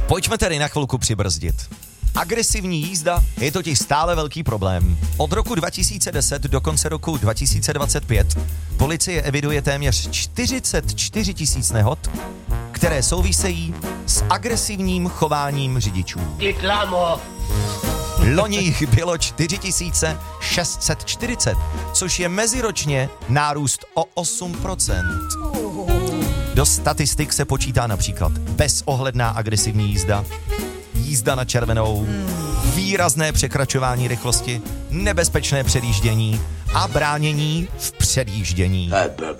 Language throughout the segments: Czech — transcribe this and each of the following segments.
Pojďme tedy na chvilku přibrzdit. Agresivní jízda je totiž stále velký problém. Od roku 2010 do konce roku 2025 policie eviduje téměř 44 000 nehod, které souvisejí s agresivním chováním řidičů. Loni jich bylo 4640, což je meziročně nárůst o 8%. Do statistik se počítá například bezohledná agresivní jízda, jízda na červenou, výrazné překračování rychlosti, nebezpečné předjíždění a bránění v předjíždění.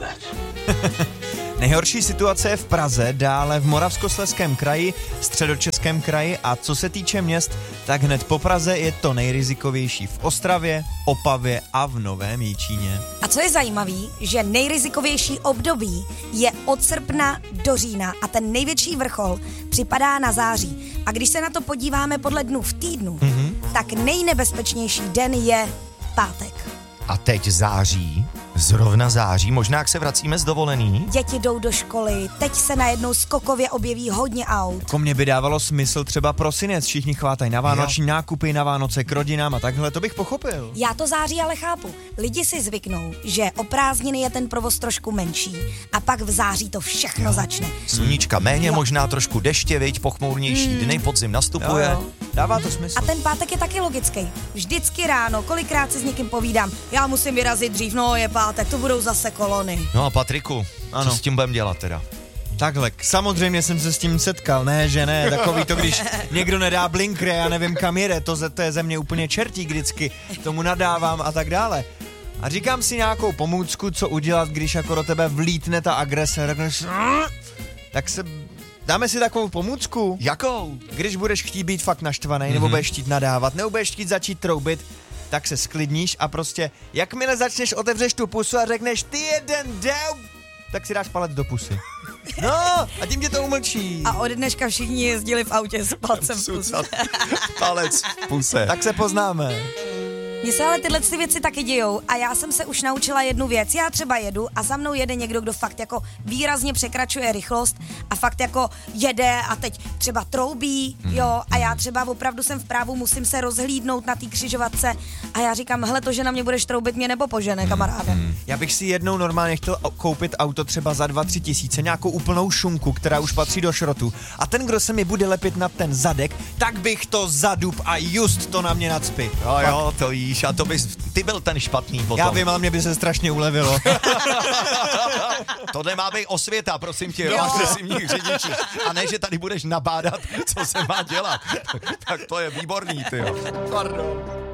Nejhorší situace je v Praze, dále v Moravskoslezském kraji, Středočeském kraji a co se týče měst, tak hned po Praze je to nejrizikovější v Ostravě, Opavě a v Novém Jičíně. A co je zajímavý, že nejrizikovější období je od srpna do října a ten největší vrchol připadá na září. A když se na to podíváme podle dnů v týdnu, tak nejnebezpečnější den je pátek. A teď září, zrovna září, možná jak se vracíme z dovolený. Děti jdou do školy, teď se najednou skokově objeví hodně aut. Jako mně by dávalo smysl třeba prosinec, všichni chvátají na vánoční nákupy, na Vánoce k rodinám a takhle, to bych pochopil. Já to září ale chápu. Lidi si zvyknou, že o prázdniny je ten provoz trošku menší a pak v září to všechno začne. Sluníčka méně, možná trošku deště, viď, pochmurnější dny, podzim nastupuje. Jo. Dává to smysl. A ten pátek je taky logický. Vždycky ráno, kolikrát si s někým povídám, já musím vyrazit dřív, no je pátek, to budou zase kolony. No a Patriku, Ano. co s tím budeme dělat teda? Takhle, samozřejmě jsem se s tím setkal, ne, že ne, takový to, když někdo nedá blinkry, já nevím kam jede, to je ze mě úplně čertík vždycky, tomu nadávám a tak dále. A říkám si nějakou pomůcku, co udělat, když jako do tebe vlítne ta agrese, řekneš, tak se... Dáme si takovou pomůcku? Jakou? Když budeš chtít být fakt naštvaný, nebo budeš chtít nadávat, nebo budeš chtít začít troubit, tak se sklidníš a prostě, jakmile začneš, otevřeš tu pusu a řekneš, ty jeden dev, tak si dáš palec do pusy. No, a tím tě to umlčí. A od dneška všichni jezdili v autě s palcem v puse. Palec v puse. Tak se poznáme. Mně se ale tyhle věci taky dějou a já jsem se už naučila jednu věc. Já třeba jedu a za mnou jede někdo, kdo fakt jako výrazně překračuje rychlost a fakt jako jede a teď třeba troubí, jo, a já třeba opravdu jsem v právu, musím se rozhlídnout na té křižovatce a já říkám, hele, to, že na mě budeš troubit, mě nebo požene, kamaráde. Já bych si jednou normálně chtěl koupit auto třeba za 2-3 tisíce, nějakou úplnou šunku, která už patří do šrotu. A ten, kdo se mi bude lepit na ten zadek, tak bych to zadub a just to na mě nacpi. Jo, to víš, a to bys, ty byl ten špatný potom. Já vím, ale mě by se strašně ulevilo. Tohle má být osvěta, prosím tě, o agresivních řidičích. A ne, že tady budeš nabádat, co se má dělat. Tak to je výborný, ty jo. Pardon.